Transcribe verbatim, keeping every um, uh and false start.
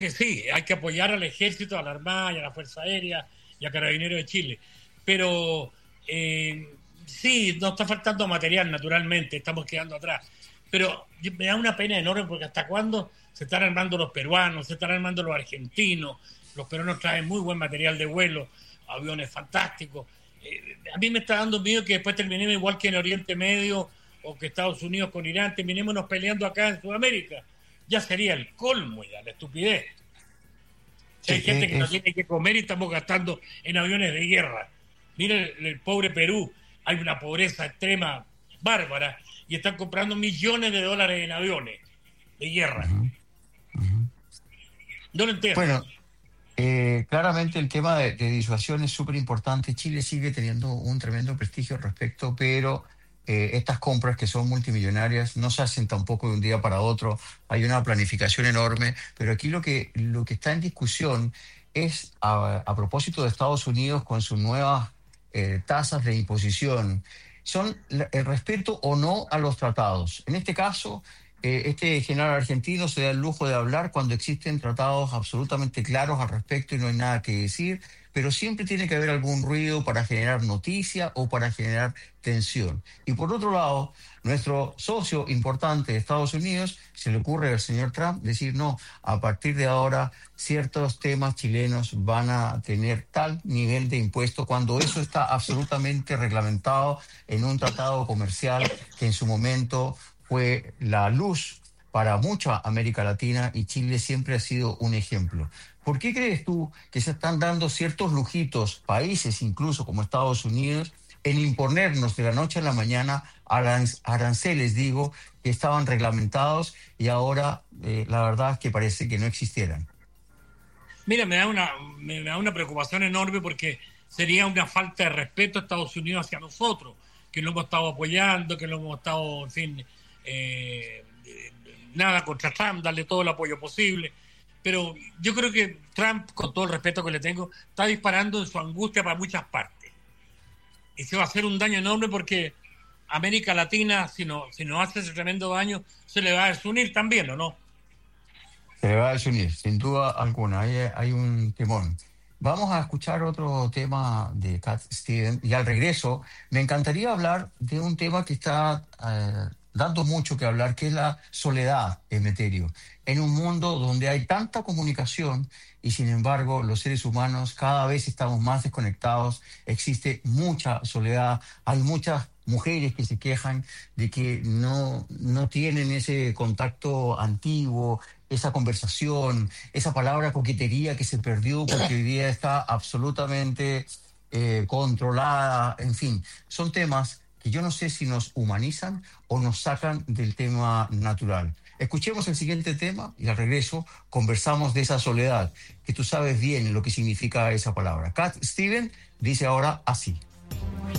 que sí, hay que apoyar al Ejército, a la Armada y a la Fuerza Aérea y a Carabineros de Chile. Pero eh, sí, nos está faltando material, naturalmente, estamos quedando atrás. Pero me da una pena enorme porque hasta cuándo se están armando los peruanos, se están armando los argentinos. Los peruanos traen muy buen material de vuelo, aviones fantásticos. Eh, a mí me está dando miedo que después terminemos igual que en Oriente Medio o que Estados Unidos con Irán, terminémonos peleando acá en Sudamérica. Ya sería el colmo, ya, la estupidez. Si hay Sí, gente que no es, tiene que comer y estamos gastando en aviones de guerra. Miren el, el pobre Perú, hay una pobreza extrema, bárbara, y están comprando millones de dólares en aviones de guerra. ujú, ujú. No lo entiendo. Bueno, eh, claramente el tema de, de disuasión es súper importante. Chile sigue teniendo un tremendo prestigio al respecto, pero eh, estas compras que son multimillonarias no se hacen tampoco de un día para otro. Hay una planificación enorme, pero aquí lo que, lo que está en discusión es, a, a propósito de Estados Unidos con sus nuevas eh, tasas de imposición, son la- el respeto o no a los tratados. En este caso, eh, este general argentino se da el lujo de hablar cuando existen tratados absolutamente claros al respecto y no hay nada que decir, pero siempre tiene que haber algún ruido para generar noticia o para generar tensión. Y por otro lado, nuestro socio importante de Estados Unidos, se le ocurre al señor Trump decir, no, a partir de ahora ciertos temas chilenos van a tener tal nivel de impuesto cuando eso está absolutamente reglamentado en un tratado comercial que en su momento fue la luz para mucha América Latina y Chile siempre ha sido un ejemplo. ¿Por qué crees tú que se están dando ciertos lujitos, países incluso como Estados Unidos, en imponernos de la noche a la mañana aran- aranceles, digo, que estaban reglamentados y ahora eh, la verdad es que parece que no existieran? Mira, me da una, me da una preocupación enorme porque sería una falta de respeto a Estados Unidos hacia nosotros, que lo hemos estado apoyando, que lo hemos estado, en fin, eh, eh, nada contra Trump, darle todo el apoyo posible. Pero yo creo que Trump, con todo el respeto que le tengo, está disparando en su angustia para muchas partes. Y se va a hacer un daño enorme porque América Latina, si no, si no hace ese tremendo daño, se le va a desunir también, ¿o no? Se le va a desunir, sin duda alguna, hay, hay un temón. Vamos a escuchar otro tema de Cat Stevens y al regreso me encantaría hablar de un tema que está eh, dando mucho que hablar, que es la soledad, Emeterio. En un mundo donde hay tanta comunicación y sin embargo los seres humanos cada vez estamos más desconectados, existe mucha soledad, hay muchas mujeres que se quejan de que no, no tienen ese contacto antiguo, esa conversación, esa palabra coquetería que se perdió porque hoy día está absolutamente eh, controlada, en fin, son temas que yo no sé si nos humanizan o nos sacan del tema natural. Escuchemos el siguiente tema y al regreso conversamos de esa soledad, que tú sabes bien lo que significa esa palabra. Cat Stevens dice ahora así.